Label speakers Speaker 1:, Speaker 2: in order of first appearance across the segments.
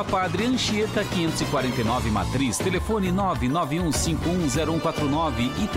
Speaker 1: Rua Padre Anchieta, 549 Matriz. Telefone 991510149 e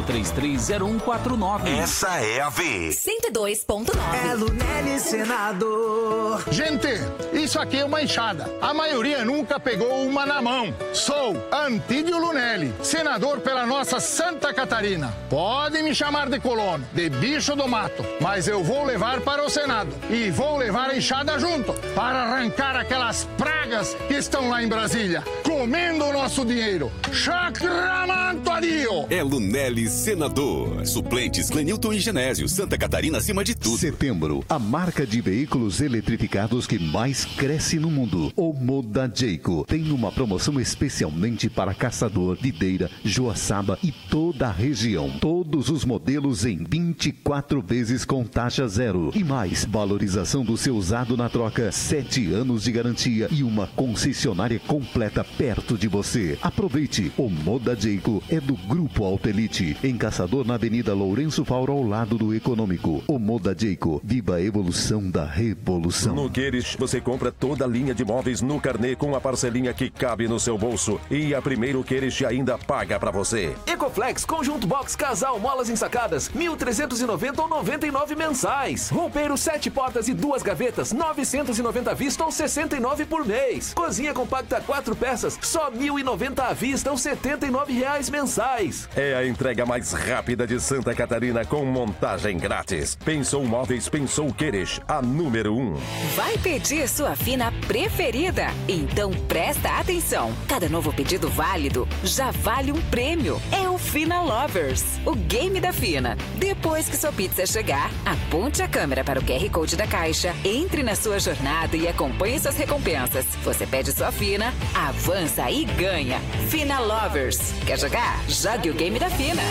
Speaker 1: 35330149.
Speaker 2: Essa é a V.
Speaker 3: 102.9.
Speaker 4: É Lunelli Senador.
Speaker 5: Gente, isso aqui é uma enxada. A maioria nunca pegou uma na mão. Sou Antídio Lunelli, senador pela nossa Santa Catarina. Pode me chamar de colono, de bicho do mato, mas eu vou levar para o Senado. E vou levar a enxada junto, para arrancar aquelas pragas que estão lá em Brasília, comendo o nosso dinheiro. Chacramanto adio!
Speaker 6: É Lunelli Senador. Suplentes Clenilton e Genésio. Santa Catarina acima de tudo.
Speaker 7: Setembro, a marca de veículos eletrificados que mais cresce no mundo. O Moda Jayco tem uma promoção especialmente para Caçador, Videira, Joaçaba e toda a região. Todos os modelos em 24 vezes com taxa zero. E mais, valorização do seu usado na troca, 7 anos de garantia e uma concessionária completa perto de você. Aproveite. O Moda Jayco é do Grupo Altelite, em Caçador, na Avenida Lourenço Fauro, ao lado do Econômico. O Moda Jayco, viva a evolução da revolução.
Speaker 8: No Queires, você compra toda a linha de móveis no carnê com a parcelinha que cabe no seu bolso. E a Primeiro Queires ainda paga pra você.
Speaker 9: Ecoflex, conjunto box casal, molas ensacadas, 1.390 ou 99 mensais. Roupeiro 7 portas e 2 gavetas, 990 à vista ou 69 por mês. Cozinha compacta 4 peças, só 1.090 à vista ou R$79 mensais.
Speaker 8: É a entrega mais rápida de Santa Catarina com montagem grátis. Pensou Móveis, pensou Queires, a número 1.
Speaker 3: Vai pedir sua fina preferida? Então presta atenção. Cada novo pedido válido já vale um prêmio. É o Fina Lovers, o game da Fina. Depois que sua pizza chegar, aponte a câmera para o QR Code da caixa, entre na sua jornada e acompanhe suas recompensas. Você pede sua Fina, avança e ganha. Fina Lovers. Quer jogar? Jogue o game da Fina.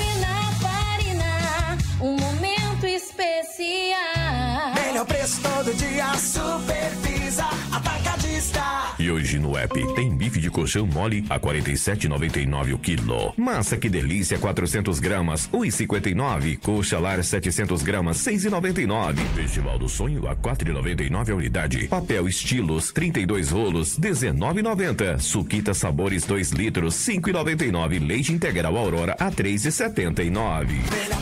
Speaker 10: Um momento especial.
Speaker 4: Melhor preço todo dia, Supervisa Atacadista.
Speaker 11: E hoje no app tem bife de colchão mole a R$ 47,99 o quilo. Massa que delícia, 400 gramas, R$ 1,59. Coxa lar 700 gramas, R$ 6,99. Festival do Sonho a R$ 4,99 a unidade. Papel estilos, 32 rolos, R$ 19,90. Suquita Sabores 2 litros, R$ 5,99. Leite integral Aurora a R$ 3,79.